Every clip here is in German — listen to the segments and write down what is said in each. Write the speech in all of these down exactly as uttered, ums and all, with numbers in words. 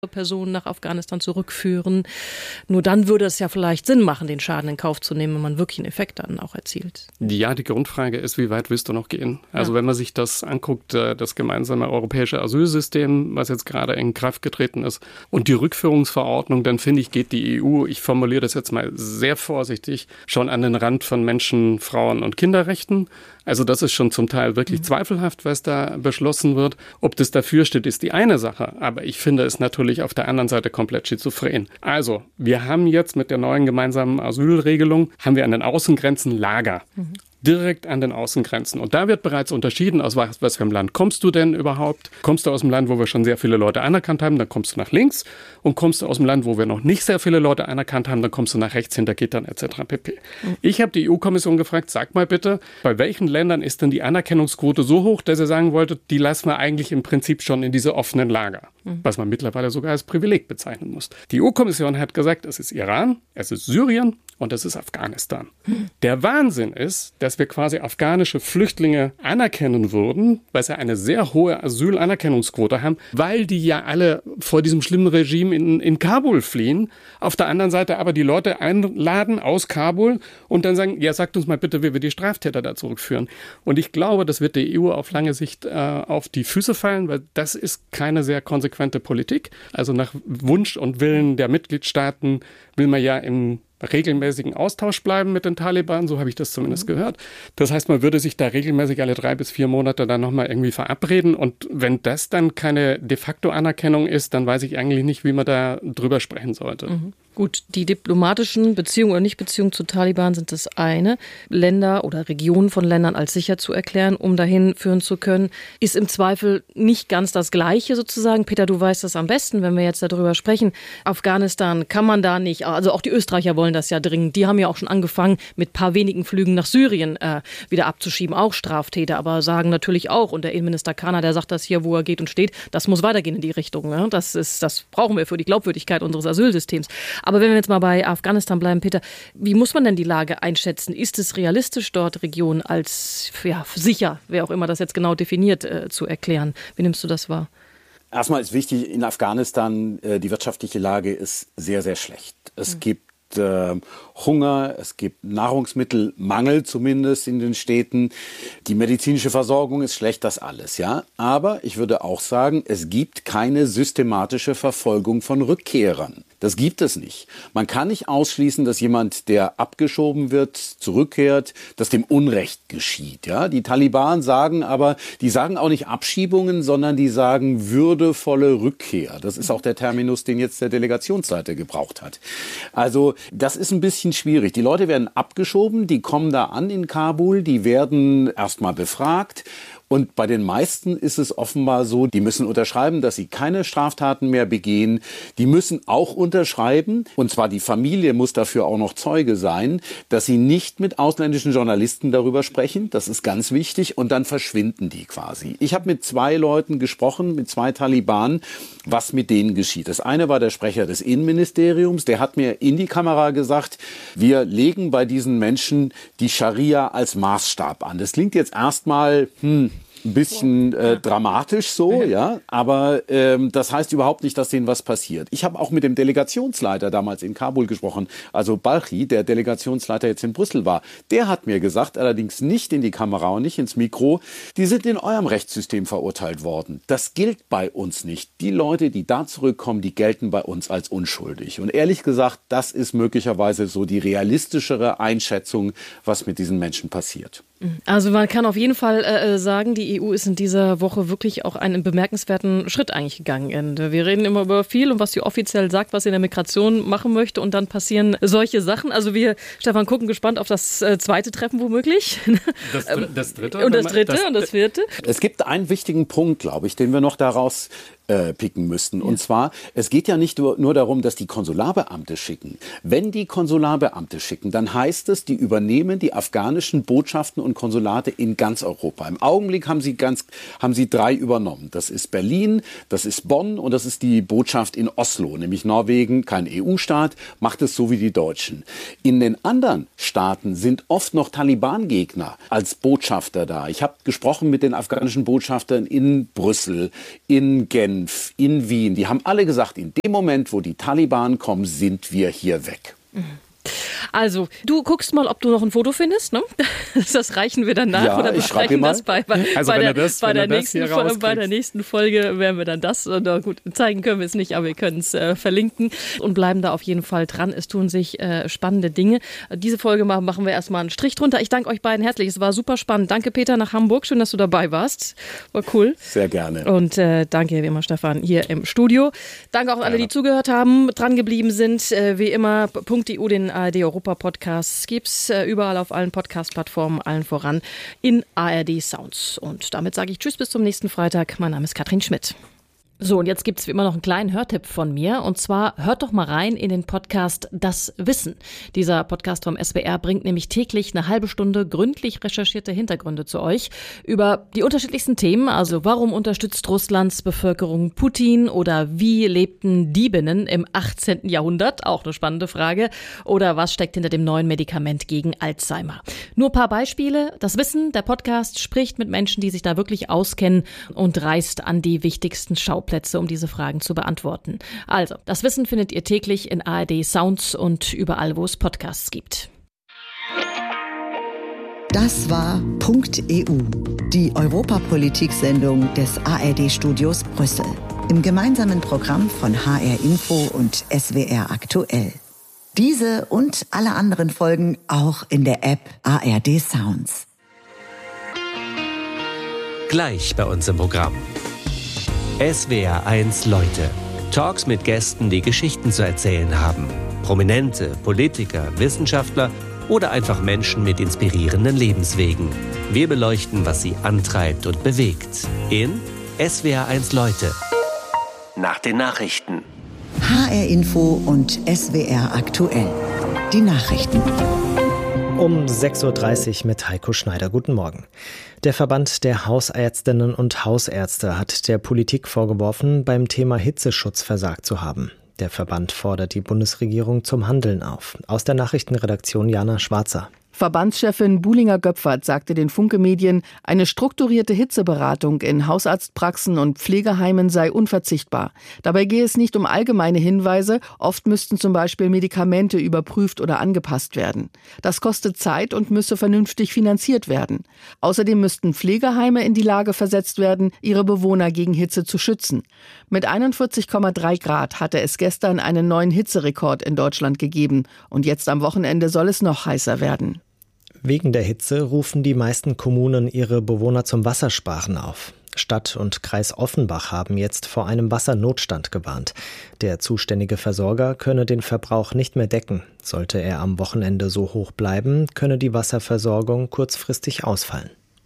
Personen nach Afghanistan zurückführen. Nur dann würde es ja vielleicht Sinn machen, den Schaden in Kauf zu nehmen, wenn man wirklich einen Effekt dann auch erzielt. Ja, die Grundfrage ist, wie weit willst du noch gehen? Also ja. wenn man sich das anguckt, das gemeinsame europäische Asylsystem, was jetzt gerade in Kraft getreten ist, und die Rückführungsverordnung, dann finde ich, geht die E U, ich formuliere das jetzt mal sehr vorsichtig, schon an den Rand von Menschen-, Frauen- und Kinderrechten. Also das ist schon zum Teil wirklich mhm. zweifelhaft, was da beschlossen wird. Ob das dafür steht, ist die eine Sache. Aber ich finde es natürlich auf der anderen Seite komplett schizophren. Also wir haben jetzt mit der neuen gemeinsamen Asylregelung, haben wir an den Außengrenzen Lager. Mhm. Direkt an den Außengrenzen. Und da wird bereits unterschieden, aus was, was für einem Land kommst du denn überhaupt? Kommst du aus einem Land, wo wir schon sehr viele Leute anerkannt haben, dann kommst du nach links. Und kommst du aus einem Land, wo wir noch nicht sehr viele Leute anerkannt haben, dann kommst du nach rechts hinter Gittern et cetera pp. Mhm. Ich habe die E U-Kommission gefragt, sag mal bitte, bei welchen Ländern ist denn die Anerkennungsquote so hoch, dass ihr sagen wolltet, die lassen wir eigentlich im Prinzip schon in diese offenen Lager, mhm. was man mittlerweile sogar als Privileg bezeichnen muss. Die E U-Kommission hat gesagt, es ist Iran, es ist Syrien und es ist Afghanistan. Mhm. Der Wahnsinn ist, dass wir quasi afghanische Flüchtlinge anerkennen würden, weil sie eine sehr hohe Asylanerkennungsquote haben, weil die ja alle vor diesem schlimmen Regime in, in Kabul fliehen. Auf der anderen Seite aber die Leute einladen aus Kabul und dann sagen, ja, sagt uns mal bitte, wie wir die Straftäter da zurückführen. Und ich glaube, das wird der E U auf lange Sicht äh, auf die Füße fallen, weil das ist keine sehr konsequente Politik. Also nach Wunsch und Willen der Mitgliedstaaten will man ja im regelmäßigen Austausch bleiben mit den Taliban, so habe ich das zumindest mhm. gehört. Das heißt, man würde sich da regelmäßig alle drei bis vier Monate dann nochmal irgendwie verabreden und wenn das dann keine de facto Anerkennung ist, dann weiß ich eigentlich nicht, wie man da drüber sprechen sollte. Mhm. Gut, die diplomatischen Beziehungen oder Nichtbeziehungen zu Taliban sind das eine. Länder oder Regionen von Ländern als sicher zu erklären, um dahin führen zu können, ist im Zweifel nicht ganz das Gleiche sozusagen. Peter, du weißt das am besten, wenn wir jetzt darüber sprechen. Afghanistan kann man da nicht, also auch die Österreicher wollen das ja dringend. Die haben ja auch schon angefangen, mit ein paar wenigen Flügen nach Syrien äh, wieder abzuschieben, auch Straftäter, aber sagen natürlich auch, und der Innenminister Kahner, der sagt das hier, wo er geht und steht, das muss weitergehen in die Richtung. Ne? Das ist, das brauchen wir für die Glaubwürdigkeit unseres Asylsystems. Aber wenn wir jetzt mal bei Afghanistan bleiben, Peter, wie muss man denn die Lage einschätzen? Ist es realistisch, dort Regionen als ja, sicher, wer auch immer das jetzt genau definiert, äh, zu erklären? Wie nimmst du das wahr? Erstmal ist wichtig, in Afghanistan, äh, die wirtschaftliche Lage ist sehr, sehr schlecht. Es mhm. gibt äh, Hunger, es gibt Nahrungsmittelmangel zumindest in den Städten. Die medizinische Versorgung ist schlecht, das alles, ja. Aber ich würde auch sagen, es gibt keine systematische Verfolgung von Rückkehrern. Das gibt es nicht. Man kann nicht ausschließen, dass jemand, der abgeschoben wird, zurückkehrt, dass dem Unrecht geschieht. Ja? Die Taliban sagen aber, die sagen auch nicht Abschiebungen, sondern die sagen würdevolle Rückkehr. Das ist auch der Terminus, den jetzt der Delegationsleiter gebraucht hat. Also das ist ein bisschen schwierig. Die Leute werden abgeschoben, die kommen da an in Kabul, die werden erstmal befragt. Und bei den meisten ist es offenbar so, die müssen unterschreiben, dass sie keine Straftaten mehr begehen. Die müssen auch unterschreiben, und zwar die Familie muss dafür auch noch Zeuge sein, dass sie nicht mit ausländischen Journalisten darüber sprechen. Das ist ganz wichtig. Und dann verschwinden die quasi. Ich habe mit zwei Leuten gesprochen, mit zwei Taliban, was mit denen geschieht. Das eine war der Sprecher des Innenministeriums. Der hat mir in die Kamera gesagt, wir legen bei diesen Menschen die Scharia als Maßstab an. Das klingt jetzt erstmal, hm, ein bisschen äh, dramatisch so, ja, aber ähm, das heißt überhaupt nicht, dass denen was passiert. Ich habe auch mit dem Delegationsleiter damals in Kabul gesprochen, also Balchi, der Delegationsleiter jetzt in Brüssel war. Der hat mir gesagt, allerdings nicht in die Kamera und nicht ins Mikro, die sind in eurem Rechtssystem verurteilt worden. Das gilt bei uns nicht. Die Leute, die da zurückkommen, die gelten bei uns als unschuldig. Und ehrlich gesagt, das ist möglicherweise so die realistischere Einschätzung, was mit diesen Menschen passiert. Also man kann auf jeden Fall äh, sagen, die E U ist in dieser Woche wirklich auch einen bemerkenswerten Schritt eigentlich gegangen. Wir reden immer über viel und was sie offiziell sagt, was sie in der Migration machen möchte, und dann passieren solche Sachen. Also wir, Stefan, gucken gespannt auf das äh, zweite Treffen womöglich. Das, das dritte? Und das dritte das, und das vierte. Es gibt einen wichtigen Punkt, glaube ich, den wir noch daraus äh, picken müssten. Ja. Und zwar, es geht ja nicht nur, nur darum, dass die Konsularbeamte schicken. Wenn die Konsularbeamte schicken, dann heißt es, die übernehmen die afghanischen Botschaften und Konsulate in ganz Europa. Im Augenblick haben sie ganz, haben sie drei übernommen. Das ist Berlin, das ist Bonn und das ist die Botschaft in Oslo, nämlich Norwegen, kein E U-Staat, macht es so wie die Deutschen. In den anderen Staaten sind oft noch Taliban-Gegner als Botschafter da. Ich habe gesprochen mit den afghanischen Botschaftern in Brüssel, in Genf, fünf in Wien, die haben alle gesagt, in dem Moment, wo die Taliban kommen, sind wir hier weg. Mhm. Also, du guckst mal, ob du noch ein Foto findest, ne? Das reichen wir dann nach ja, oder besprechen das bei, bei, also bei, der, das, bei, der nächsten, bei der nächsten Folge werden wir dann das, na gut, zeigen können wir es nicht, aber wir können es äh, verlinken und bleiben da auf jeden Fall dran. Es tun sich äh, spannende Dinge. Diese Folge machen, machen wir erstmal einen Strich drunter. Ich danke euch beiden herzlich, es war super spannend. Danke Peter nach Hamburg, schön, dass du dabei warst. War cool. Sehr gerne. Und äh, danke wie immer Stefan hier im Studio. Danke auch an alle, die zugehört haben, dran geblieben sind. Äh, wie immer, .eu, den A R D Europa Podcast gibt's äh, überall auf allen Podcast-Plattformen, allen voran in A R D Sounds. Und damit sage ich Tschüss, bis zum nächsten Freitag. Mein Name ist Katrin Schmidt. So, und jetzt gibt's wie immer noch einen kleinen Hörtipp von mir. Und zwar hört doch mal rein in den Podcast Das Wissen. Dieser Podcast vom S W R bringt nämlich täglich eine halbe Stunde gründlich recherchierte Hintergründe zu euch über die unterschiedlichsten Themen. Also warum unterstützt Russlands Bevölkerung Putin oder wie lebten Diebinnen im achtzehnten Jahrhundert? Auch eine spannende Frage. Oder was steckt hinter dem neuen Medikament gegen Alzheimer? Nur ein paar Beispiele. Das Wissen, der Podcast spricht mit Menschen, die sich da wirklich auskennen und reist an die wichtigsten Schauplätze, um diese Fragen zu beantworten. Also, das Wissen findet ihr täglich in A R D Sounds und überall, wo es Podcasts gibt. Das war .eu, die Europapolitik-Sendung des A R D-Studios Brüssel. Im gemeinsamen Programm von H R Info und S W R Aktuell. Diese und alle anderen Folgen auch in der App A R D Sounds. Gleich bei uns im Programm. S W R eins Leute. Talks mit Gästen, die Geschichten zu erzählen haben. Prominente, Politiker, Wissenschaftler oder einfach Menschen mit inspirierenden Lebenswegen. Wir beleuchten, was sie antreibt und bewegt. In S W R eins Leute. Nach den Nachrichten. H R Info und S W R Aktuell. Die Nachrichten. Um sechs Uhr dreißig mit Heiko Schneider. Guten Morgen. Der Verband der Hausärztinnen und Hausärzte hat der Politik vorgeworfen, beim Thema Hitzeschutz versagt zu haben. Der Verband fordert die Bundesregierung zum Handeln auf. Aus der Nachrichtenredaktion Jana Schwarzer. Verbandschefin Buhlinger-Göpfert sagte den Funke-Medien, eine strukturierte Hitzeberatung in Hausarztpraxen und Pflegeheimen sei unverzichtbar. Dabei gehe es nicht um allgemeine Hinweise, oft müssten zum Beispiel Medikamente überprüft oder angepasst werden. Das kostet Zeit und müsse vernünftig finanziert werden. Außerdem müssten Pflegeheime in die Lage versetzt werden, ihre Bewohner gegen Hitze zu schützen. Mit einundvierzig Komma drei Grad hatte es gestern einen neuen Hitzerekord in Deutschland gegeben. Und jetzt am Wochenende soll es noch heißer werden. Wegen der Hitze rufen die meisten Kommunen ihre Bewohner zum Wassersparen auf. Stadt und Kreis Offenbach haben jetzt vor einem Wassernotstand gewarnt. Der zuständige Versorger könne den Verbrauch nicht mehr decken. Sollte er am Wochenende so hoch bleiben, könne die Wasserversorgung kurzfristig ausfallen.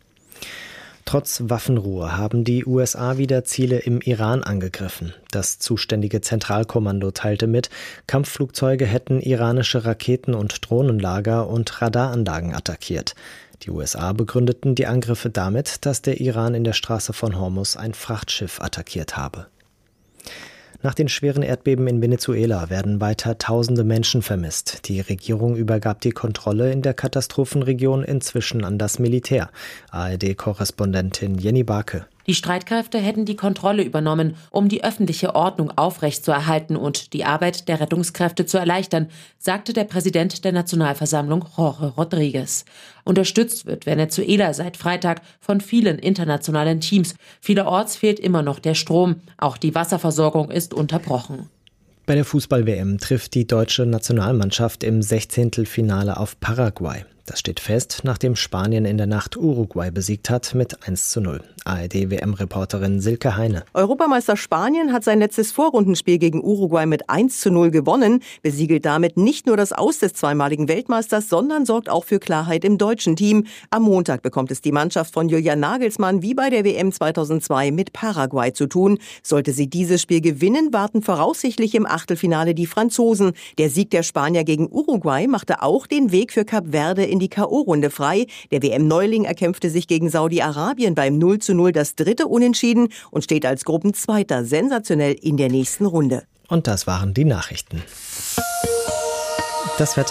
Trotz Waffenruhe haben die U S A wieder Ziele im Iran angegriffen. Das zuständige Zentralkommando teilte mit, Kampfflugzeuge hätten iranische Raketen- und Drohnenlager und Radaranlagen attackiert. Die U S A begründeten die Angriffe damit, dass der Iran in der Straße von Hormuz ein Frachtschiff attackiert habe. Nach den schweren Erdbeben in Venezuela werden weiter tausende Menschen vermisst. Die Regierung übergab die Kontrolle in der Katastrophenregion inzwischen an das Militär. A R D-Korrespondentin Jenny Barke. Die Streitkräfte hätten die Kontrolle übernommen, um die öffentliche Ordnung aufrechtzuerhalten und die Arbeit der Rettungskräfte zu erleichtern, sagte der Präsident der Nationalversammlung Jorge Rodriguez. Unterstützt wird Venezuela seit Freitag von vielen internationalen Teams. Vielerorts fehlt immer noch der Strom. Auch die Wasserversorgung ist unterbrochen. Bei der Fußball-W M trifft die deutsche Nationalmannschaft im Sechzehntelfinale auf Paraguay. Das steht fest, nachdem Spanien in der Nacht Uruguay besiegt hat mit eins zu null. A R D-W M-Reporterin Silke Heine. Europameister Spanien hat sein letztes Vorrundenspiel gegen Uruguay mit eins zu null gewonnen, besiegelt damit nicht nur das Aus des zweimaligen Weltmeisters, sondern sorgt auch für Klarheit im deutschen Team. Am Montag bekommt es die Mannschaft von Julian Nagelsmann wie bei der W M zweitausendzwei mit Paraguay zu tun. Sollte sie dieses Spiel gewinnen, warten voraussichtlich im Achtelfinale die Franzosen. Der Sieg der Spanier gegen Uruguay machte auch den Weg für Kap Verde in die K O-Runde frei. Der W M-Neuling erkämpfte sich gegen Saudi-Arabien beim null zu null das dritte Unentschieden und steht als Gruppenzweiter sensationell in der nächsten Runde. Und das waren die Nachrichten. Das Wetter.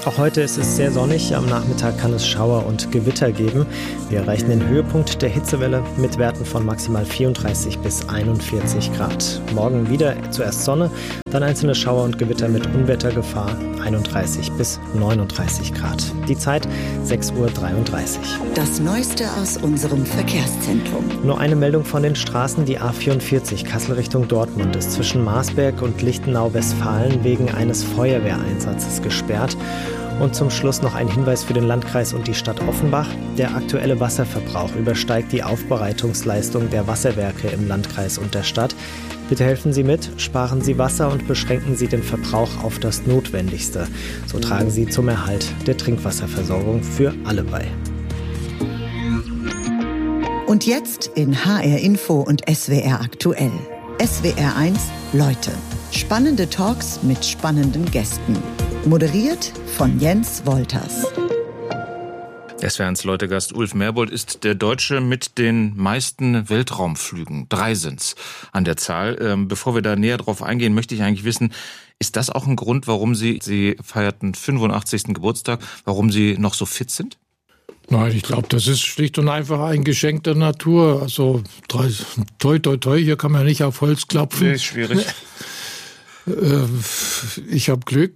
Auch heute ist es sehr sonnig. Am Nachmittag kann es Schauer und Gewitter geben. Wir erreichen den Höhepunkt der Hitzewelle mit Werten von maximal vierunddreißig bis einundvierzig Grad. Morgen wieder zuerst Sonne, dann einzelne Schauer und Gewitter mit Unwettergefahr, einunddreißig bis neununddreißig Grad. Die Zeit sechs Uhr dreiunddreißig. Das Neueste aus unserem Verkehrszentrum. Nur eine Meldung von den Straßen. Die A vierundvierzig Kassel Richtung Dortmund ist zwischen Marsberg und Lichtenau-Westfalen wegen eines Feuerwehreinsatzes gesperrt. Und zum Schluss noch ein Hinweis für den Landkreis und die Stadt Offenbach. Der aktuelle Wasserverbrauch übersteigt die Aufbereitungsleistung der Wasserwerke im Landkreis und der Stadt. Bitte helfen Sie mit, sparen Sie Wasser und beschränken Sie den Verbrauch auf das Notwendigste. So tragen Sie zum Erhalt der Trinkwasserversorgung für alle bei. Und jetzt in H R Info und S W R aktuell. S W R eins Leute. Spannende Talks mit spannenden Gästen. Moderiert von Jens Wolters. S W R eins Leute-Gast Ulf Merbold ist der Deutsche mit den meisten Weltraumflügen. Drei sind's an der Zahl. Ähm, bevor wir da näher drauf eingehen, möchte ich eigentlich wissen, ist das auch ein Grund, warum Sie, Sie feierten fünfundachtzigsten Geburtstag, warum Sie noch so fit sind? Nein, ich glaube, das ist schlicht und einfach ein Geschenk der Natur. Also toi, toi, toi, hier kann man nicht auf Holz klopfen. Nee, ist schwierig. Ich habe Glück.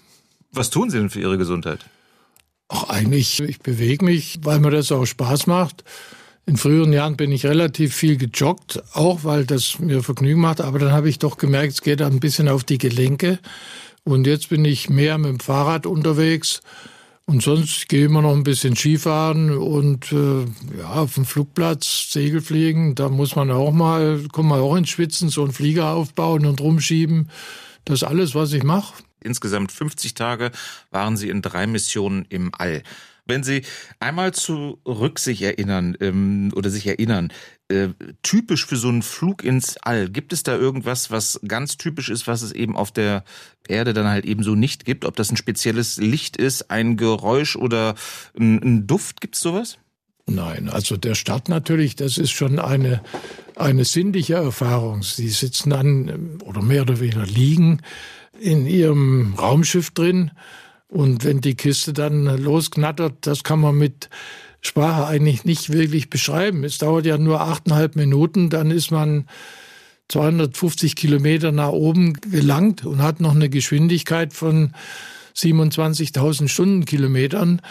Was tun Sie denn für Ihre Gesundheit? Ach, eigentlich, ich bewege mich, weil mir das auch Spaß macht. In früheren Jahren bin ich relativ viel gejoggt, auch weil das mir Vergnügen macht. Aber dann habe ich doch gemerkt, es geht ein bisschen auf die Gelenke. Und jetzt bin ich mehr mit dem Fahrrad unterwegs. Und sonst gehe ich immer noch ein bisschen Skifahren und äh, ja, auf dem Flugplatz Segel fliegen. Da muss man auch mal, kommt man auch ins Schwitzen, so einen Flieger aufbauen und rumschieben. Das ist alles, was ich mache. Insgesamt fünfzig Tage waren Sie in drei Missionen im All. Wenn Sie einmal zurück sich erinnern ähm, oder sich erinnern, äh, typisch für so einen Flug ins All, gibt es da irgendwas, was ganz typisch ist, was es eben auf der Erde dann halt eben so nicht gibt? Ob das ein spezielles Licht ist, ein Geräusch oder ein, ein Duft, gibt es sowas? Nein, also der Start natürlich, das ist schon eine, eine sinnliche Erfahrung. Sie sitzen dann oder mehr oder weniger liegen in ihrem Raumschiff drin und wenn die Kiste dann losknattert, das kann man mit Sprache eigentlich nicht wirklich beschreiben. Es dauert ja nur achteinhalb Minuten, dann ist man zweihundertfünfzig Kilometer nach oben gelangt und hat noch eine Geschwindigkeit von siebenundzwanzigtausend Stundenkilometern.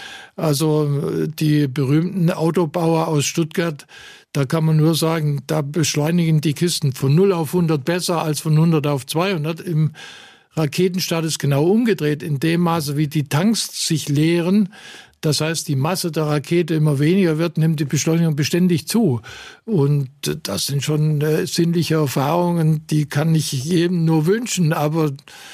Also die berühmten Autobauer aus Stuttgart, da kann man nur sagen, da beschleunigen die Kisten von null auf hundert besser als von hundert auf zweihundert. Im Raketenstart ist genau umgedreht, in dem Maße, wie die Tanks sich leeren. Das heißt, die Masse der Rakete immer weniger wird, nimmt die Beschleunigung beständig zu. Und das sind schon äh, sinnliche Erfahrungen, die kann ich jedem nur wünschen, aber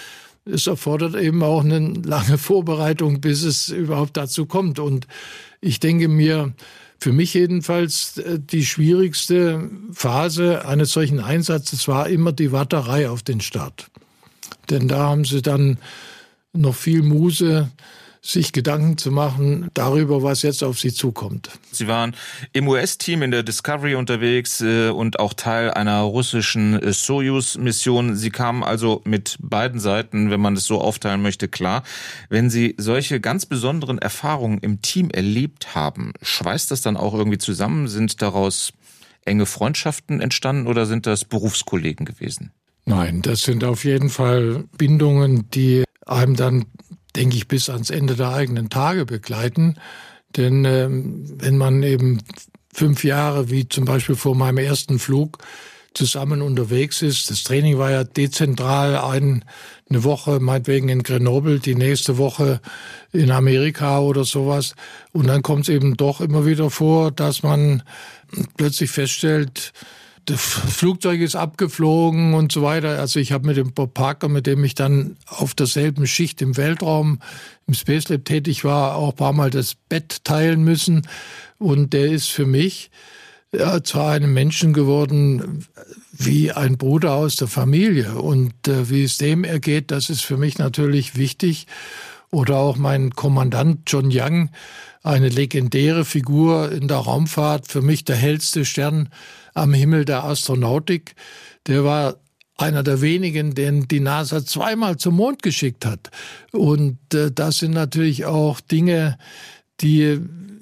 es erfordert eben auch eine lange Vorbereitung, bis es überhaupt dazu kommt. Und ich denke mir, für mich jedenfalls, die schwierigste Phase eines solchen Einsatzes war immer die Warterei auf den Start. Denn da haben sie dann noch viel Muße, sich Gedanken zu machen darüber, was jetzt auf sie zukommt. Sie waren im U S-Team in der Discovery unterwegs äh, und auch Teil einer russischen äh, Soyuz-Mission. Sie kamen also mit beiden Seiten, wenn man es so aufteilen möchte, klar. Wenn Sie solche ganz besonderen Erfahrungen im Team erlebt haben, schweißt das dann auch irgendwie zusammen? Sind daraus enge Freundschaften entstanden oder sind das Berufskollegen gewesen? Nein, das sind auf jeden Fall Bindungen, die einem dann, denke ich, bis ans Ende der eigenen Tage begleiten. Denn ähm, wenn man eben fünf Jahre, wie zum Beispiel vor meinem ersten Flug, zusammen unterwegs ist, das Training war ja dezentral, ein, eine Woche meinetwegen in Grenoble, die nächste Woche in Amerika oder sowas. Und dann kommt es eben doch immer wieder vor, dass man plötzlich feststellt, das Flugzeug ist abgeflogen und so weiter. Also ich habe mit dem Bob Parker, mit dem ich dann auf derselben Schicht im Weltraum, im Space Lab tätig war, auch ein paar Mal das Bett teilen müssen. Und der ist für mich ja, zu einem Menschen geworden wie ein Bruder aus der Familie. Und äh, wie es dem ergeht, das ist für mich natürlich wichtig. Oder auch mein Kommandant John Young, eine legendäre Figur in der Raumfahrt, für mich der hellste Stern am Himmel der Astronautik. Der war einer der wenigen, den die NASA zweimal zum Mond geschickt hat. Und äh, das sind natürlich auch Dinge, die äh,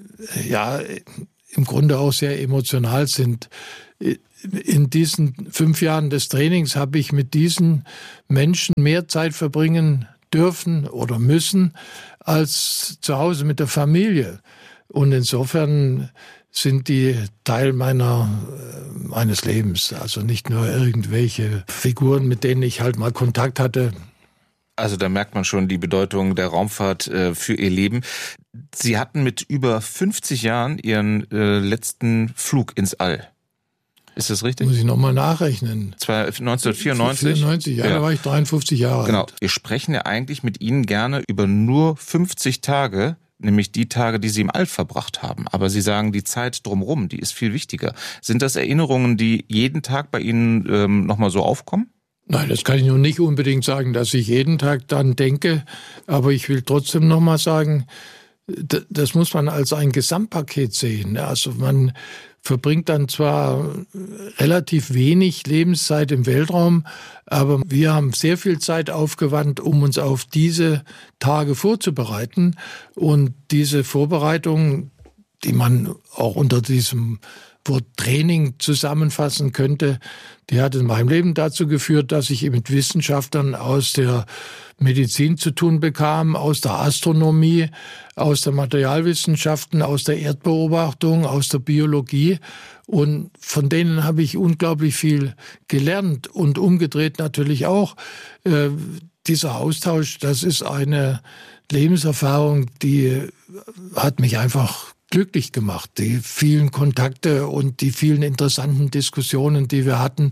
ja im Grunde auch sehr emotional sind. In diesen fünf Jahren des Trainings habe ich mit diesen Menschen mehr Zeit verbringen dürfen oder müssen als zu Hause mit der Familie. Und insofern sind die Teil meiner, meines Lebens. Also nicht nur irgendwelche Figuren, mit denen ich halt mal Kontakt hatte. Also da merkt man schon die Bedeutung der Raumfahrt äh, für ihr Leben. Sie hatten mit über fünfzig Jahren Ihren äh, letzten Flug ins All. Ist das richtig? Muss ich nochmal nachrechnen. neunzehnhundertvierundneunzig? vierundneunzig, ja, ja, da war ich dreiundfünfzig Jahre genau. alt. Wir sprechen ja eigentlich mit Ihnen gerne über nur fünfzig Tage, nämlich die Tage, die Sie im All verbracht haben. Aber Sie sagen, die Zeit drumherum, die ist viel wichtiger. Sind das Erinnerungen, die jeden Tag bei Ihnen ähm, nochmal so aufkommen? Nein, das kann ich noch nicht unbedingt sagen, dass ich jeden Tag dann denke. Aber ich will trotzdem nochmal sagen, das muss man als ein Gesamtpaket sehen. Also man verbringt dann zwar relativ wenig Lebenszeit im Weltraum, aber wir haben sehr viel Zeit aufgewandt, um uns auf diese Tage vorzubereiten. Und diese Vorbereitung, die man auch unter diesem Wort Training zusammenfassen könnte, die hat in meinem Leben dazu geführt, dass ich mit Wissenschaftlern aus der Medizin zu tun bekam, aus der Astronomie, aus der Materialwissenschaften, aus der Erdbeobachtung, aus der Biologie. Und von denen habe ich unglaublich viel gelernt und umgedreht natürlich auch. Äh, dieser Austausch, das ist eine Lebenserfahrung, die hat mich einfach glücklich gemacht. Die vielen Kontakte und die vielen interessanten Diskussionen, die wir hatten,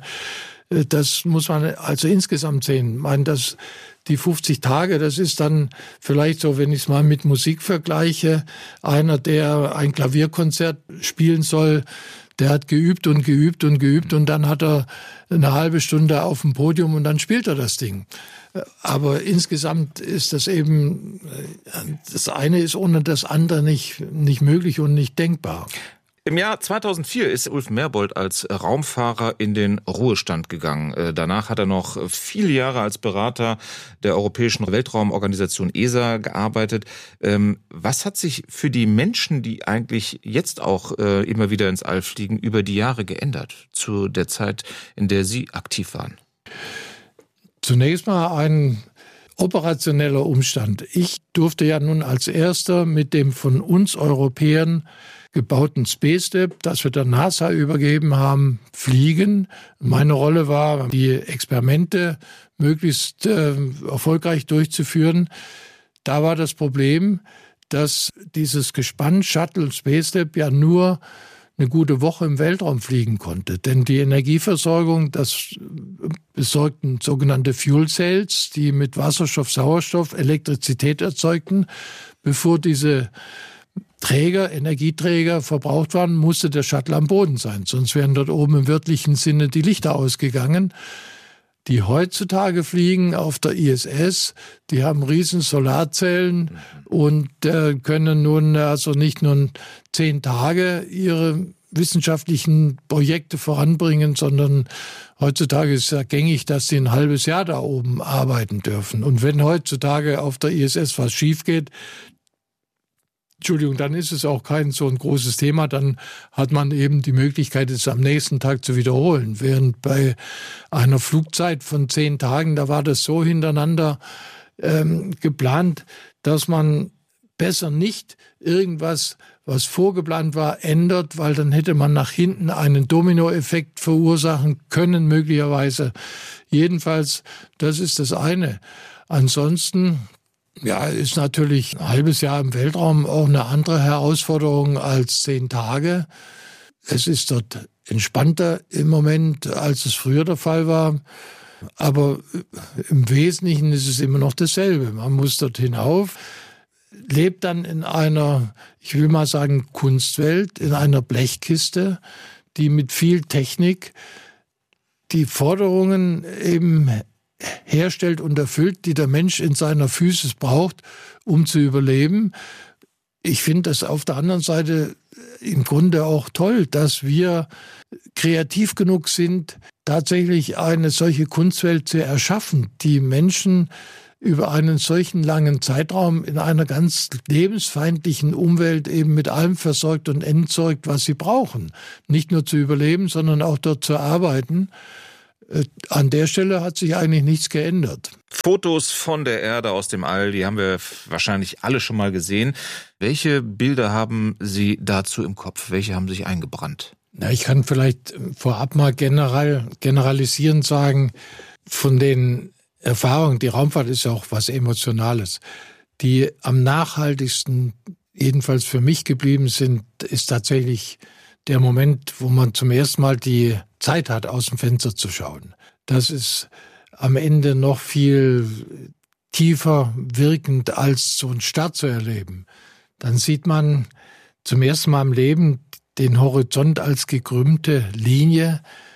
das muss man also insgesamt sehen. Ich meine, das, die fünfzig Tage, das ist dann vielleicht so, wenn ich es mal mit Musik vergleiche, einer, der ein Klavierkonzert spielen soll, der hat geübt und geübt und geübt und dann hat er eine halbe Stunde auf dem Podium und dann spielt er das Ding. Aber insgesamt ist das eben, das eine ist ohne das andere nicht, nicht möglich und nicht denkbar. Im Jahr zweitausendvier ist Ulf Merbold als Raumfahrer in den Ruhestand gegangen. Danach hat er noch viele Jahre als Berater der Europäischen Weltraumorganisation E S A gearbeitet. Was hat sich für die Menschen, die eigentlich jetzt auch immer wieder ins All fliegen, über die Jahre geändert, zu der Zeit, in der Sie aktiv waren? Zunächst mal ein operationeller Umstand. Ich durfte ja nun als Erster mit dem von uns Europäern gebauten Space Lab, das wir der NASA übergeben haben, fliegen. Meine Rolle war, die Experimente möglichst äh, erfolgreich durchzuführen. Da war das Problem, dass dieses Gespann Shuttle Space Lab ja nur eine gute Woche im Weltraum fliegen konnte. Denn die Energieversorgung, das besorgten sogenannte Fuel Cells, die mit Wasserstoff, Sauerstoff Elektrizität erzeugten. Bevor diese Träger, Energieträger verbraucht waren, musste der Shuttle am Boden sein. Sonst wären dort oben im wörtlichen Sinne die Lichter ausgegangen. Die heutzutage fliegen auf der I S S, die haben riesen Solarzellen und äh, können nun also nicht nur zehn Tage ihre wissenschaftlichen Projekte voranbringen, sondern heutzutage ist ja gängig, dass sie ein halbes Jahr da oben arbeiten dürfen. Und wenn heutzutage auf der I S S was schief geht, Entschuldigung, dann ist es auch kein so ein großes Thema, dann hat man eben die Möglichkeit, es am nächsten Tag zu wiederholen. Während bei einer Flugzeit von zehn Tagen, da war das so hintereinander ähm, geplant, dass man besser nicht irgendwas, was vorgeplant war, ändert, weil dann hätte man nach hinten einen Dominoeffekt verursachen können, möglicherweise. Jedenfalls, das ist das eine. Ansonsten, ja, ist natürlich ein halbes Jahr im Weltraum auch eine andere Herausforderung als zehn Tage. Es ist dort entspannter im Moment, als es früher der Fall war. Aber im Wesentlichen ist es immer noch dasselbe. Man muss dort hinauf, lebt dann in einer, ich will mal sagen, Kunstwelt, in einer Blechkiste, die mit viel Technik die Forderungen eben herstellt und erfüllt, die der Mensch in seiner Physis braucht, um zu überleben. Ich finde das auf der anderen Seite im Grunde auch toll, dass wir kreativ genug sind, tatsächlich eine solche Kunstwelt zu erschaffen, die Menschen über einen solchen langen Zeitraum in einer ganz lebensfeindlichen Umwelt eben mit allem versorgt und entsorgt, was sie brauchen. Nicht nur zu überleben, sondern auch dort zu arbeiten. An der Stelle hat sich eigentlich nichts geändert. Fotos von der Erde aus dem All, die haben wir wahrscheinlich alle schon mal gesehen. Welche Bilder haben Sie dazu im Kopf? Welche haben sich eingebrannt? Na, ich kann vielleicht vorab mal general, generalisierend sagen, von den Erfahrungen, die Raumfahrt ist ja auch was Emotionales, die am nachhaltigsten, jedenfalls für mich geblieben sind, ist tatsächlich der Moment, wo man zum ersten Mal die Zeit hat, aus dem Fenster zu schauen. Das ist am Ende noch viel tiefer wirkend, als so einen Start zu erleben. Dann sieht man zum ersten Mal im Leben den Horizont als gekrümmte Linie.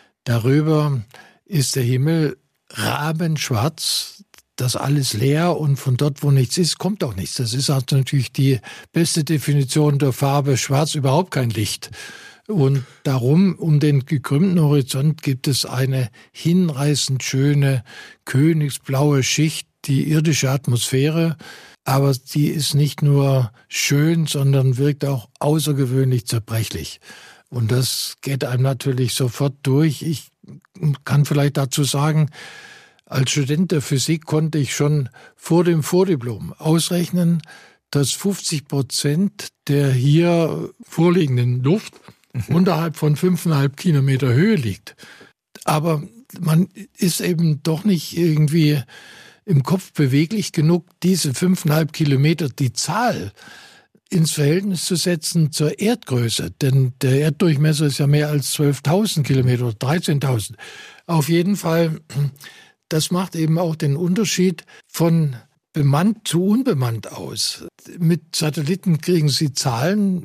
Darüber ist der Himmel rabenschwarz, das alles leer, und von dort, wo nichts ist, kommt auch nichts. Das ist also natürlich die beste Definition der Farbe schwarz, überhaupt kein Licht. Und darum, um den gekrümmten Horizont, gibt es eine hinreißend schöne, königsblaue Schicht, die irdische Atmosphäre. Aber die ist nicht nur schön, sondern wirkt auch außergewöhnlich zerbrechlich. Und das geht einem natürlich sofort durch. Ich kann vielleicht dazu sagen, als Student der Physik konnte ich schon vor dem Vordiplom ausrechnen, dass fünfzig Prozent der hier vorliegenden Luft unterhalb von fünfeinhalb Kilometer Höhe liegt. Aber man ist eben doch nicht irgendwie im Kopf beweglich genug, diese fünfeinhalb Kilometer, die Zahl, ins Verhältnis zu setzen zur Erdgröße. Denn der Erddurchmesser ist ja mehr als zwölftausend Kilometer oder dreizehntausend. Auf jeden Fall, das macht eben auch den Unterschied von bemannt zu unbemannt aus. Mit Satelliten kriegen Sie Zahlen,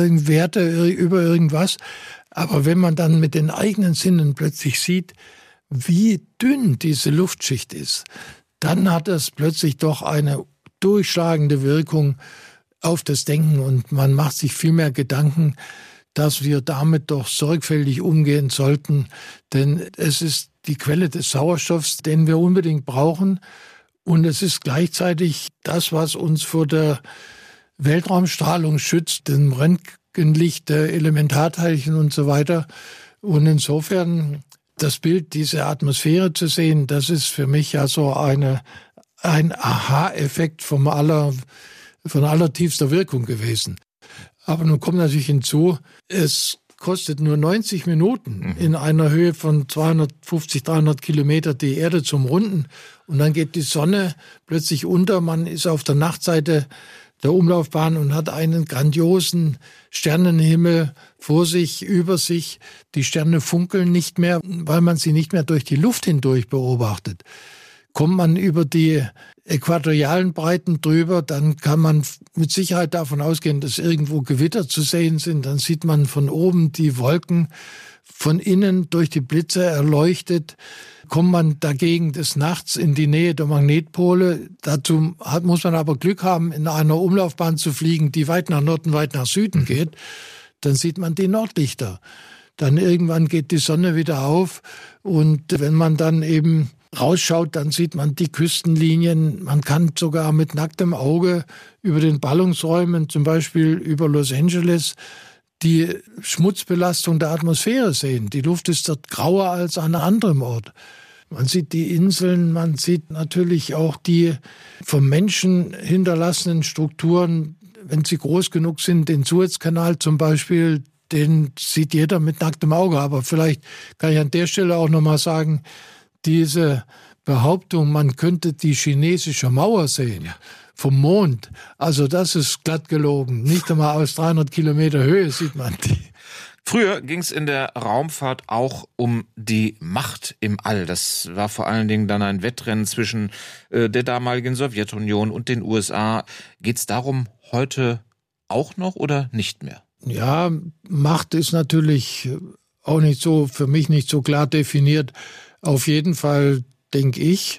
Werte über irgendwas. Aber wenn man dann mit den eigenen Sinnen plötzlich sieht, wie dünn diese Luftschicht ist, dann hat das plötzlich doch eine durchschlagende Wirkung auf das Denken, und man macht sich viel mehr Gedanken, dass wir damit doch sorgfältig umgehen sollten, denn es ist die Quelle des Sauerstoffs, den wir unbedingt brauchen, und es ist gleichzeitig das, was uns vor der Weltraumstrahlung schützt, dem Röntgenlicht der Elementarteilchen und so weiter. Und insofern das Bild, diese Atmosphäre zu sehen, das ist für mich ja so eine, ein Aha-Effekt vom aller, von allertiefster Wirkung gewesen. Aber nun kommt natürlich hinzu, es kostet nur neunzig Minuten in einer Höhe von zweihundertfünfzig, dreihundert Kilometer die Erde zu umrunden, und dann geht die Sonne plötzlich unter. Man ist auf der Nachtseite der Umlaufbahn und hat einen grandiosen Sternenhimmel vor sich, über sich. Die Sterne funkeln nicht mehr, weil man sie nicht mehr durch die Luft hindurch beobachtet. Kommt man über die äquatorialen Breiten drüber, dann kann man mit Sicherheit davon ausgehen, dass irgendwo Gewitter zu sehen sind. Dann sieht man von oben die Wolken von innen durch die Blitze erleuchtet. Kommt man dagegen des Nachts in die Nähe der Magnetpole, dazu hat, muss man aber Glück haben, in einer Umlaufbahn zu fliegen, die weit nach Norden, weit nach Süden geht, dann sieht man die Nordlichter. Dann irgendwann geht die Sonne wieder auf, und wenn man dann eben rausschaut, dann sieht man die Küstenlinien. Man kann sogar mit nacktem Auge über den Ballungsräumen, zum Beispiel über Los Angeles, die Schmutzbelastung der Atmosphäre sehen. Die Luft ist dort grauer als an einem anderen Ort. Man sieht die Inseln, man sieht natürlich auch die vom Menschen hinterlassenen Strukturen, wenn sie groß genug sind, den Suezkanal zum Beispiel, den sieht jeder mit nacktem Auge. Aber vielleicht kann ich an der Stelle auch nochmal sagen, diese Behauptung, man könnte die chinesische Mauer sehen, ja, vom Mond, also das ist glatt gelogen. Nicht einmal aus dreihundert Kilometer Höhe sieht man die. Früher ging es in der Raumfahrt auch um die Macht im All. Das war vor allen Dingen dann ein Wettrennen zwischen äh, der damaligen Sowjetunion und den U S A. Geht es darum heute auch noch oder nicht mehr? Ja, Macht ist natürlich auch nicht so, für mich nicht so klar definiert. Auf jeden Fall denke ich,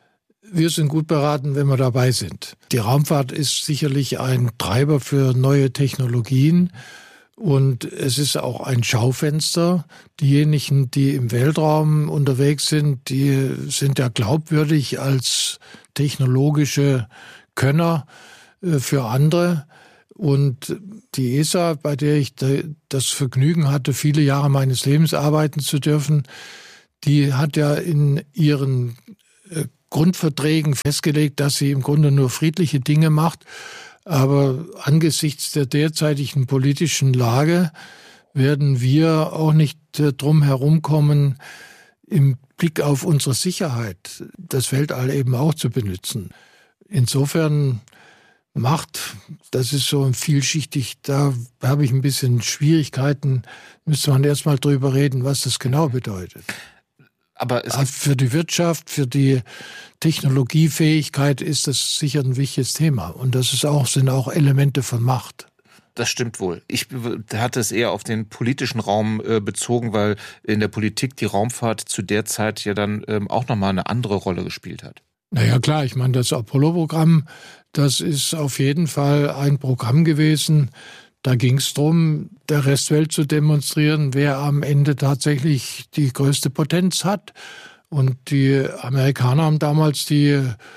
wir sind gut beraten, wenn wir dabei sind. Die Raumfahrt ist sicherlich ein Treiber für neue Technologien, Und es ist auch ein Schaufenster. Diejenigen, die im Weltraum unterwegs sind, die sind ja glaubwürdig als technologische Könner für andere. Und die E S A, bei der ich das Vergnügen hatte, viele Jahre meines Lebens arbeiten zu dürfen, die hat ja in ihren Grundverträgen festgelegt, dass sie im Grunde nur friedliche Dinge macht. Aber angesichts der derzeitigen politischen Lage werden wir auch nicht drum herumkommen, im Blick auf unsere Sicherheit das Weltall eben auch zu benutzen. Insofern Macht, das ist so vielschichtig, da habe ich ein bisschen Schwierigkeiten, müsste man erst mal drüber reden, was das genau bedeutet. Aber es für die Wirtschaft, für die Technologiefähigkeit ist das sicher ein wichtiges Thema. Und das ist auch, sind auch Elemente von Macht. Das stimmt wohl. Ich hatte es eher auf den politischen Raum äh, bezogen, weil in der Politik die Raumfahrt zu der Zeit ja dann ähm, auch nochmal eine andere Rolle gespielt hat. Naja klar, ich meine, das Apollo-Programm, das ist auf jeden Fall ein Programm gewesen. Da ging es darum, der Restwelt zu demonstrieren, wer am Ende tatsächlich die größte Potenz hat. Und die Amerikaner haben damals die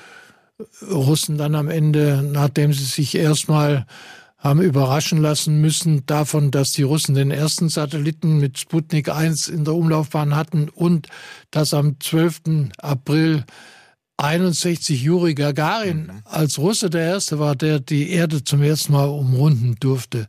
Russen dann am Ende, nachdem sie sich erstmal haben überraschen lassen müssen davon, dass die Russen den ersten Satelliten mit Sputnik eins in der Umlaufbahn hatten und dass am zwölften April einundsechzig Juri Gagarin als Russe der Erste war, der die Erde zum ersten Mal umrunden durfte.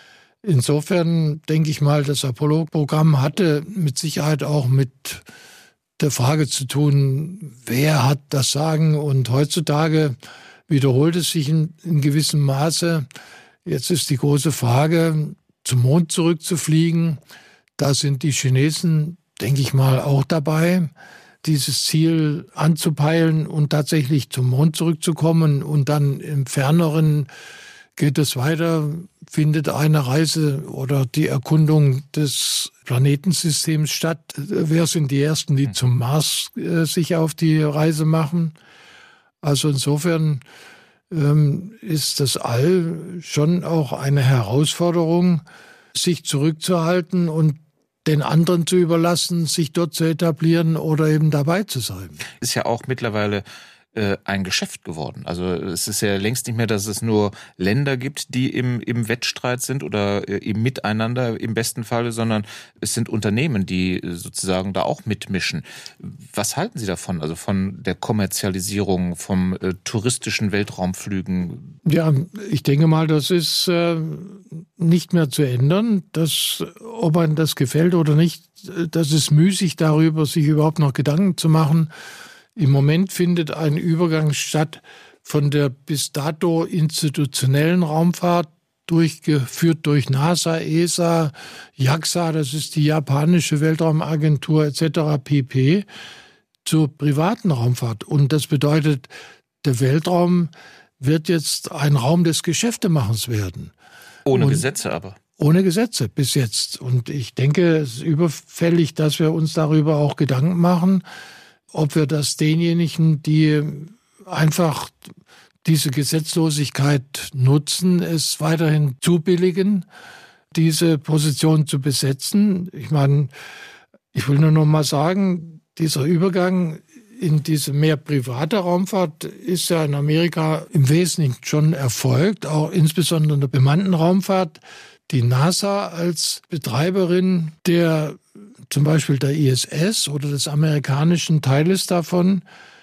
Insofern denke ich mal, das Apollo-Programm hatte mit Sicherheit auch mit der Frage zu tun, wer hat das Sagen? Und heutzutage wiederholt es sich in, in gewissem Maße. Jetzt ist die große Frage, zum Mond zurückzufliegen. Da sind die Chinesen, denke ich mal, auch dabei, dieses Ziel anzupeilen und tatsächlich zum Mond zurückzukommen. Und dann im Ferneren geht es weiter, findet eine Reise oder die Erkundung des Planetensystems statt. Wer sind die Ersten, die zum Mars äh, sich auf die Reise machen? Also insofern ähm, ist das All schon auch eine Herausforderung, sich zurückzuhalten und den anderen zu überlassen, sich dort zu etablieren oder eben dabei zu sein. Ist ja auch mittlerweile äh, ein Geschäft geworden. Also es ist ja längst nicht mehr, dass es nur Länder gibt, die im, im Wettstreit sind oder äh, im Miteinander im besten Falle, sondern es sind Unternehmen, die sozusagen da auch mitmischen. Was halten Sie davon? Also von der Kommerzialisierung, vom äh, touristischen Weltraumflügen? Ja, ich denke mal, das ist äh, nicht mehr zu ändern. Das, ob einem das gefällt oder nicht, das ist müßig darüber, sich überhaupt noch Gedanken zu machen. Im Moment findet ein Übergang statt von der bis dato institutionellen Raumfahrt, durchgeführt durch NASA, E S A, JAXA, das ist die japanische Weltraumagentur et cetera pp., zur privaten Raumfahrt. Und das bedeutet, der Weltraum wird jetzt ein Raum des Geschäftemachens werden. Ohne Und Gesetze aber. Ohne Gesetze bis jetzt. Und ich denke, es ist überfällig, dass wir uns darüber auch Gedanken machen, ob wir das denjenigen, die einfach diese Gesetzlosigkeit nutzen, es weiterhin zubilligen, diese Position zu besetzen. Ich meine, ich will nur noch mal sagen, dieser Übergang in diese mehr private Raumfahrt ist ja in Amerika im Wesentlichen schon erfolgt, auch insbesondere in der bemannten Raumfahrt. Die NASA als Betreiberin der zum Beispiel der I S S oder des amerikanischen Teiles davon,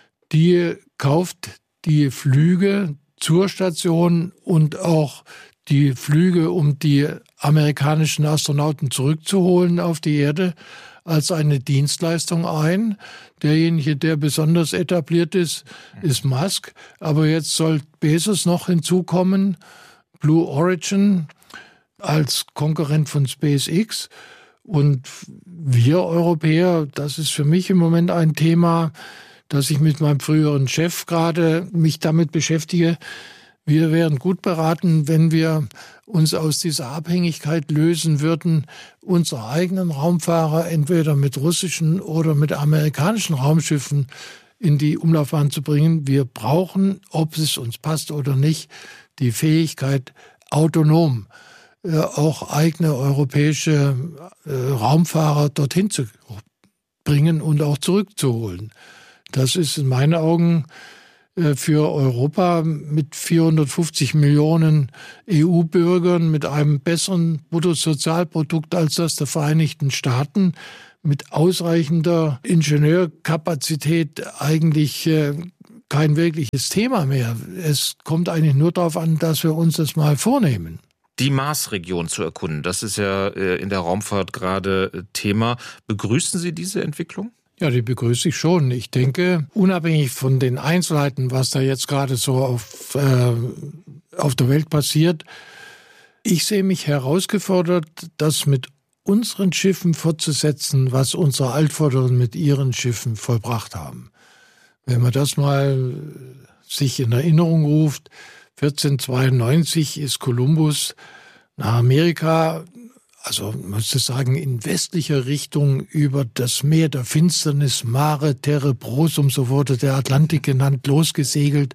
die kauft die Flüge zur Station und auch die Flüge, um die amerikanischen Astronauten zurückzuholen auf die Erde, als eine Dienstleistung ein. Derjenige, der besonders etabliert ist, ist Musk. Aber jetzt soll Bezos noch hinzukommen, Blue Origin als Konkurrent von SpaceX. Und wir Europäer, das ist für mich im Moment ein Thema, dass ich mit meinem früheren Chef gerade mich damit beschäftige. Wir wären gut beraten, wenn wir uns aus dieser Abhängigkeit lösen würden, unsere eigenen Raumfahrer entweder mit russischen oder mit amerikanischen Raumschiffen in die Umlaufbahn zu bringen. Wir brauchen, ob es uns passt oder nicht, die Fähigkeit, autonom äh, auch eigene europäische äh, Raumfahrer dorthin zu bringen und auch zurückzuholen. Das ist in meinen Augen äh, für Europa mit vierhundertfünfzig Millionen E U-Bürgern, mit einem besseren Bruttosozialprodukt als das der Vereinigten Staaten, mit ausreichender Ingenieurkapazität eigentlich äh, kein wirkliches Thema mehr. Es kommt eigentlich nur darauf an, dass wir uns das mal vornehmen. Die Marsregion zu erkunden, das ist ja in der Raumfahrt gerade Thema. Begrüßen Sie diese Entwicklung? Ja, die begrüße ich schon. Ich denke, unabhängig von den Einzelheiten, was da jetzt gerade so auf, äh, auf der Welt passiert, ich sehe mich herausgefordert, das mit unseren Schiffen fortzusetzen, was unsere Altvorderen mit ihren Schiffen vollbracht haben. Wenn man das mal sich in Erinnerung ruft, vierzehnhundertzweiundneunzig ist Kolumbus nach Amerika, also man müsste sagen in westlicher Richtung, über das Meer der Finsternis, Mare Tenebrosum, so wurde der Atlantik genannt, losgesegelt,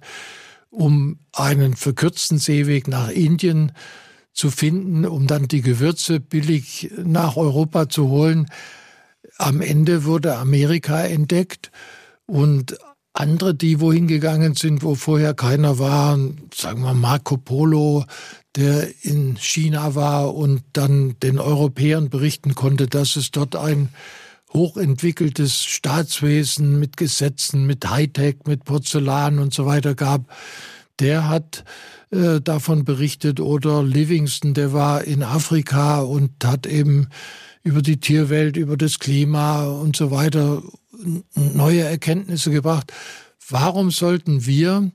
um einen verkürzten Seeweg nach Indien zu finden, um dann die Gewürze billig nach Europa zu holen. Am Ende wurde Amerika entdeckt und andere, die wohin gegangen sind, wo vorher keiner war, sagen wir Marco Polo, der in China war und dann den Europäern berichten konnte, dass es dort ein hochentwickeltes Staatswesen mit Gesetzen, mit Hightech, mit Porzellan und so weiter gab, der hat äh, davon berichtet. Oder Livingston, der war in Afrika und hat eben über die Tierwelt, über das Klima und so weiter neue Erkenntnisse gebracht. Warum sollten wir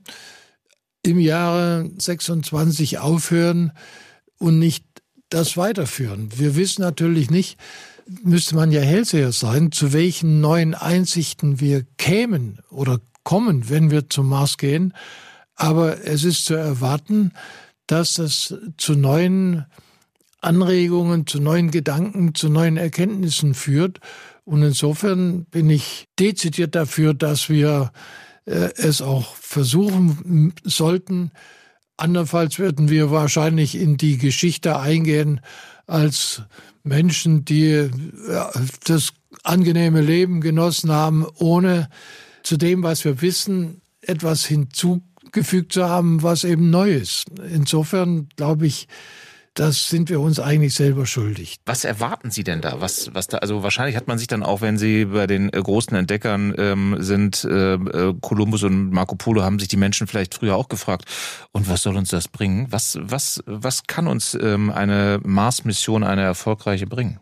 im Jahre sechsundzwanzig aufhören und nicht das weiterführen? Wir wissen natürlich nicht, müsste man ja Hellseher sein, zu welchen neuen Einsichten wir kämen oder kommen, wenn wir zum Mars gehen. Aber es ist zu erwarten, dass das zu neuen Anregungen, zu neuen Gedanken, zu neuen Erkenntnissen führt. Und insofern bin ich dezidiert dafür, dass wir äh, es auch versuchen sollten. Andernfalls würden wir wahrscheinlich in die Geschichte eingehen als Menschen, die äh, das angenehme Leben genossen haben, ohne zu dem, was wir wissen, etwas hinzugefügt zu haben, was eben neu ist. Insofern glaube ich, das sind wir uns eigentlich selber schuldig. Was erwarten Sie denn da? Was, was da? Also wahrscheinlich hat man sich dann auch, wenn Sie bei den äh, großen Entdeckern ähm, sind, äh, Kolumbus und Marco Polo, haben sich die Menschen vielleicht früher auch gefragt, und was soll uns das bringen? Was, was, was kann uns ähm, eine Mars-Mission, eine erfolgreiche bringen?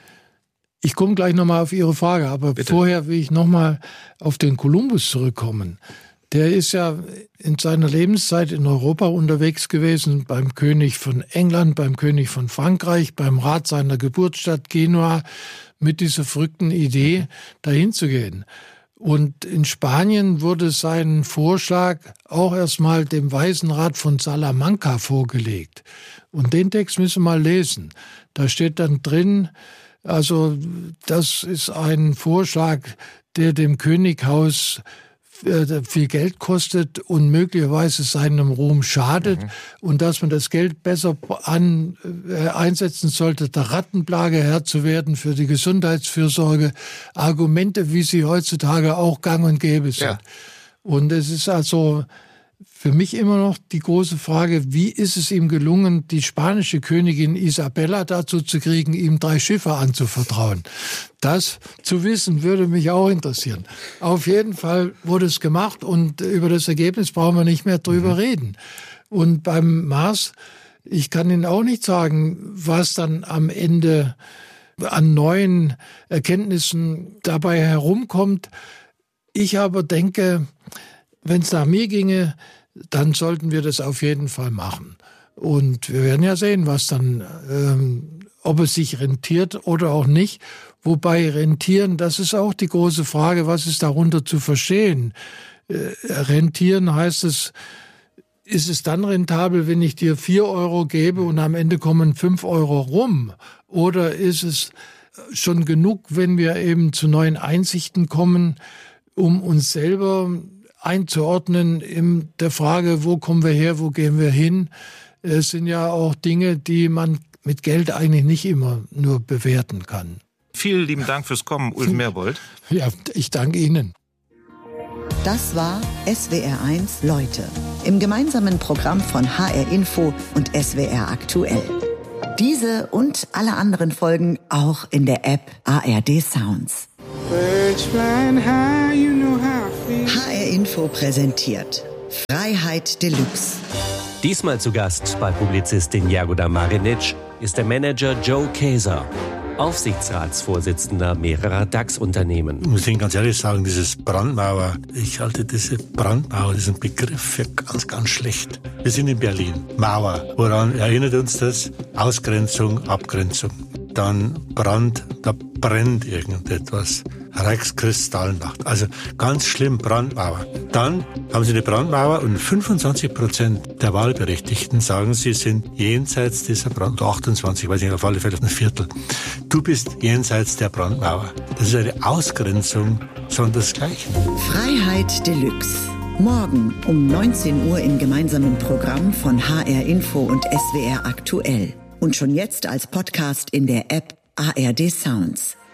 Ich komme gleich nochmal auf Ihre Frage, aber Bitte. Vorher will ich nochmal auf den Kolumbus zurückkommen. Der ist ja in seiner Lebenszeit in Europa unterwegs gewesen, beim König von England, beim König von Frankreich, beim Rat seiner Geburtsstadt Genua, mit dieser verrückten Idee, dahin zu gehen. Und in Spanien wurde sein Vorschlag auch erstmal dem Weisen Rat von Salamanca vorgelegt. Und den Text müssen wir mal lesen. Da steht dann drin, also das ist ein Vorschlag, der dem Könighaus viel Geld kostet und möglicherweise seinem Ruhm schadet, mhm. und dass man das Geld besser an, äh, einsetzen sollte, der Rattenplage Herr zu werden, für die Gesundheitsfürsorge. Argumente, wie sie heutzutage auch gang und gäbe sind. Ja. Und es ist also für mich immer noch die große Frage, wie ist es ihm gelungen, die spanische Königin Isabella dazu zu kriegen, ihm drei Schiffe anzuvertrauen? Das zu wissen, würde mich auch interessieren. Auf jeden Fall wurde es gemacht und über das Ergebnis brauchen wir nicht mehr drüber mhm. reden. Und beim Mars, ich kann Ihnen auch nicht sagen, was dann am Ende an neuen Erkenntnissen dabei herumkommt. Ich aber denke, wenn es nach mir ginge, dann sollten wir das auf jeden Fall machen. Und wir werden ja sehen, was dann, ähm, ob es sich rentiert oder auch nicht. Wobei rentieren, das ist auch die große Frage, was ist darunter zu verstehen? Äh, rentieren heißt es, ist es dann rentabel, wenn ich dir vier Euro gebe und am Ende kommen fünf Euro rum? Oder ist es schon genug, wenn wir eben zu neuen Einsichten kommen, um uns selber einzuordnen in der Frage, wo kommen wir her, wo gehen wir hin, Es sind ja auch Dinge, die man mit Geld eigentlich nicht immer nur bewerten kann. Vielen lieben Dank fürs Kommen, Ulf Merbold. Ja, ich danke Ihnen. Das war S W R eins Leute im gemeinsamen Programm von H R Info und S W R Aktuell. Diese und alle anderen Folgen auch in der App A R D Sounds. H R Info präsentiert Freiheit Deluxe. Diesmal zu Gast bei Publizistin Jagoda Marinic ist der Manager Joe Kaeser, Aufsichtsratsvorsitzender mehrerer DAX-Unternehmen. Ich muss Ihnen ganz ehrlich sagen, dieses Brandmauer, ich halte diese Brandmauer, diesen Begriff für ganz, ganz schlecht. Wir sind in Berlin. Mauer. Woran erinnert uns das? Ausgrenzung, Abgrenzung. Dann Brand, da brennt irgendetwas. Reichskristallnacht. Also ganz schlimm, Brandmauer. Dann haben Sie eine Brandmauer und fünfundzwanzig Prozent der Wahlberechtigten sagen, sie sind jenseits dieser Brandmauer. achtundzwanzig, weiß ich nicht, auf alle Fälle ein Viertel. Du bist jenseits der Brandmauer. Das ist eine Ausgrenzung, sondern das Gleiche. Freiheit Deluxe. Morgen um neunzehn Uhr im gemeinsamen Programm von H R Info und S W R Aktuell. Und schon jetzt als Podcast in der App A R D Sounds.